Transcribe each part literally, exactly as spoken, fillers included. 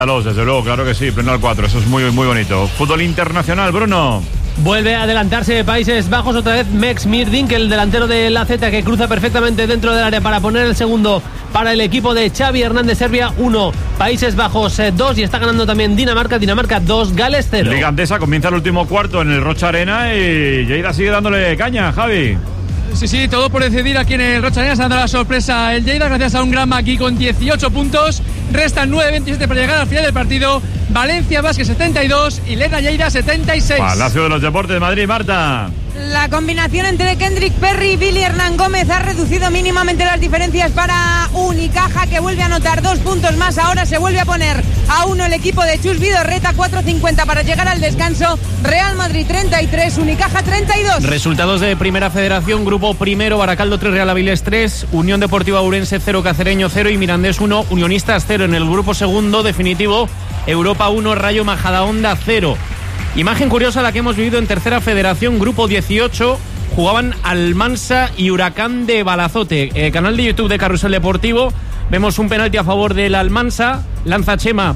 Desde luego, claro que sí, pleno al cuatro, eso es muy, muy bonito. Fútbol internacional, Bruno. Vuelve a adelantarse de Países Bajos otra vez Mex Mirdink, el delantero de la Z, que cruza perfectamente dentro del área para poner el segundo para el equipo de Xavi Hernández. Serbia uno, Países Bajos dos, y está ganando también Dinamarca. Dinamarca dos, Gales cero. Liga Andesa comienza el último cuarto en el Rocha Arena y Lleida sigue dándole caña, Javi. Sí, sí, todo por decidir aquí en el Rocha Arena, se ha dado la sorpresa el Lleida gracias a un gran Maki con dieciocho puntos. Restan nueve veintisiete para llegar al final del partido. Valencia Basket setenta y dos y Lerna Lleida setenta y seis. Palacio de los Deportes de Madrid, Marta. La combinación entre Kendrick Perry y Billy Hernán Gómez ha reducido mínimamente las diferencias para Unicaja, que vuelve a anotar dos puntos más. Ahora se vuelve a poner a uno el equipo de Chus Vidorreta. Cuatro cincuenta para llegar al descanso. Real Madrid treinta y tres, Unicaja treinta y dos. Resultados de Primera Federación. Grupo primero, Baracaldo tres, Real Avilés tres, Unión Deportiva Ourense cero, Cacereño cero y Mirandés uno, Unionistas cero. En el grupo segundo definitivo, Europa uno, Rayo Majadahonda cero. Imagen curiosa la que hemos vivido en Tercera Federación, grupo dieciocho, jugaban Almansa y Huracán de Balazote. Eh, canal de YouTube de Carrusel Deportivo, vemos un penalti a favor del Almansa, lanza Chema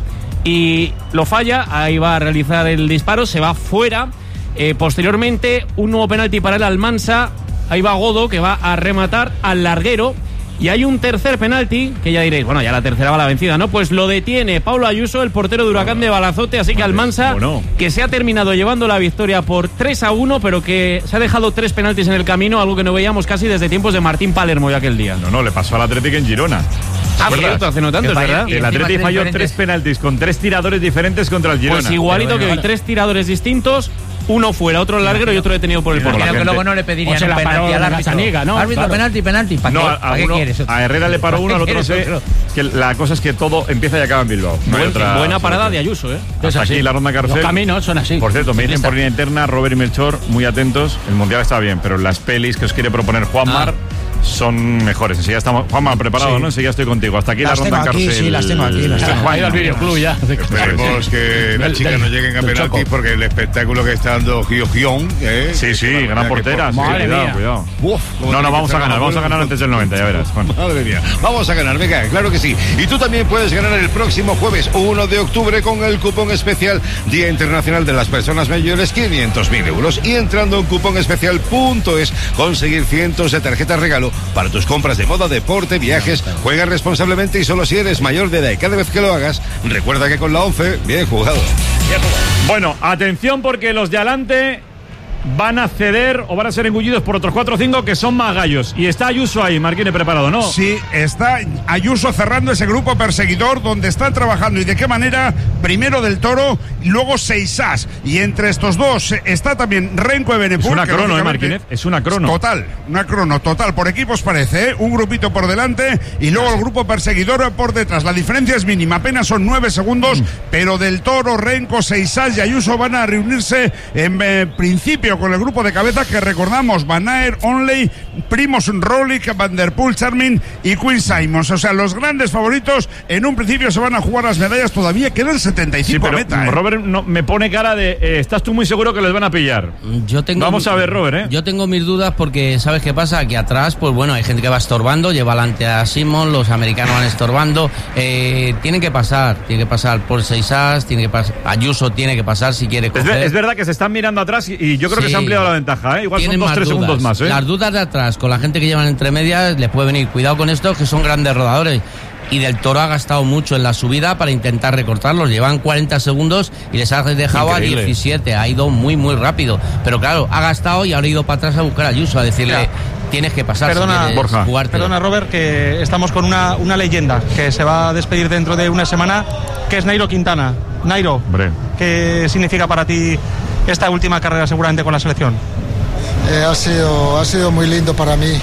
y lo falla, ahí va a realizar el disparo, se va fuera. Eh, posteriormente, un nuevo penalti para el Almansa, ahí va Godo, que va a rematar al larguero. Y hay un tercer penalti, que ya diréis, bueno, ya la tercera va la vencida, ¿no? Pues lo detiene Pablo Ayuso, el portero de Huracán de Balazote, así que Almansa, bueno, que se ha terminado llevando la victoria por tres a uno, pero que se ha dejado tres penaltis en el camino, algo que no veíamos casi desde tiempos de Martín Palermo de aquel día. No, no, le pasó al Atlético en Girona. Ah, cierto, hace no tanto, es verdad. El Atlético falló diferentes. tres penaltis con tres tiradores diferentes contra el Girona. Pues igualito que hoy, tres tiradores distintos, uno fuera, otro al larguero y otro detenido por el portero. Creo que luego no le pedirían un penalti al árbitro. ¿no? Árbitro, claro. penalti, penalti. ¿Para no, qué, a, ¿para uno, qué quieres? A Herrera le paró uno, al otro no sé. Que la cosa es que todo empieza y acaba en Bilbao. No Buen, otra, buena parada de Ayuso, ¿eh? Hasta aquí la ronda Carcel. Los caminos son así. Por cierto, me dicen por línea interna, Robert y Melchor, muy atentos. El Mundial está bien, pero las pelis que os quiere proponer Juanmar ah. son mejores. Enseguida estamos, Juanma, preparado, sí. ¿no? Enseguida estoy contigo. Hasta aquí las la ronda Carcel. Sí, las tengo aquí. Las tengo aquí al videoclub ya. Esperemos que las chicas no lleguen a penalti porque el espectáculo que está dando Gio Gion. ¿eh? Sí, sí, gran portera. Sí, cuidado, cuidado. Uf, no, no, vamos a ganar, vamos a ganar antes del noventa, ya verás. Bueno. Madre mía, vamos a ganar, venga, claro que sí. Y tú también puedes ganar el próximo jueves uno de octubre con el cupón especial Día Internacional de las Personas Mayores, quinientos mil euros. Y entrando en cuponespecial punto es, conseguir cientos de tarjetas regalo para tus compras de moda, deporte, viajes. Juega responsablemente y solo si eres mayor de edad. Y cada vez que lo hagas, recuerda que con la ONCE, bien jugado. Bien jugado. Bueno, atención porque los de adelante van a ceder o van a ser engullidos por otros cuatro o cinco que son más gallos. Y está Ayuso ahí, Marquine, preparado, ¿no? Sí, está Ayuso cerrando ese grupo perseguidor donde están trabajando. ¿Y de qué manera? Primero Del Toro y luego Seisás. Y entre estos dos está también Renko de Benepul. Es una crono, ¿eh, Marquínez? Es una crono. Total, una crono, total. Por equipos parece, ¿eh? Un grupito por delante y luego el grupo perseguidor por detrás. La diferencia es mínima, apenas son nueve segundos, mm. pero Del Toro, Renko, Seisás y Ayuso van a reunirse en eh, principio con el grupo de cabeza que recordamos: Van Aert, Onley, Primoz Roglic, Van der Poel, Charmin y Quinn Simmons. O sea, los grandes favoritos en un principio se van a jugar las medallas, todavía quedan setenta y cinco sí, pero meta, ¿eh? Robert no, me pone cara de eh, ¿estás tú muy seguro que les van a pillar? Yo tengo Vamos a ver, Robert, ¿eh? Yo tengo mis dudas porque ¿sabes qué pasa? Aquí atrás, pues bueno, hay gente que va estorbando, lleva adelante a Simmons, los americanos van estorbando, eh, tienen que pasar, tiene que pasar por Seisás, tiene que pasar, Ayuso tiene que pasar si quiere coger. Es, es verdad que se están mirando atrás y, y yo creo sí. que se ha ampliado la ventaja, ¿eh? Igual son dos, tres dudas. segundos más, ¿eh? Las dudas de atrás, con la gente que llevan entre medias, les puede venir. Cuidado con estos que son grandes rodadores. Y Del Toro ha gastado mucho en la subida para intentar recortarlos. Llevan cuarenta segundos y les ha dejado Increíble. a diecisiete. Ha ido muy, muy rápido. Pero claro, ha gastado y ahora ha ido para atrás a buscar a Ayuso, a decirle... Ya. Tienes que pasar. Perdona, si Borja. Perdona, Robert, que estamos con una, una leyenda que se va a despedir dentro de una semana, que es Nairo Quintana. Nairo, Hombre. ¿qué significa para ti esta última carrera seguramente con la selección? Eh, ha sido, ha sido muy lindo para mí.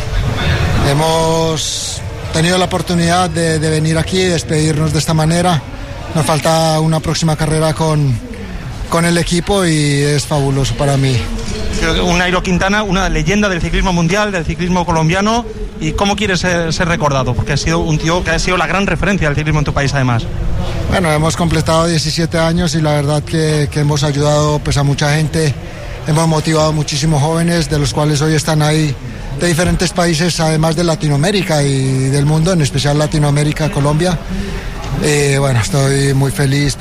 Hemos tenido la oportunidad de, de venir aquí y despedirnos de esta manera. Nos falta una próxima carrera con, con el equipo y es fabuloso para mí. Un Nairo Quintana, una leyenda del ciclismo mundial, del ciclismo colombiano. ¿Y cómo quieres ser, ser recordado? Porque ha sido un tío que ha sido la gran referencia del ciclismo en tu país, además. Bueno, hemos completado diecisiete años y la verdad que, que hemos ayudado pues, a mucha gente. Hemos motivado a muchísimos jóvenes, de los cuales hoy están ahí de diferentes países, además de Latinoamérica y del mundo, en especial Latinoamérica, Colombia. Y bueno, estoy muy feliz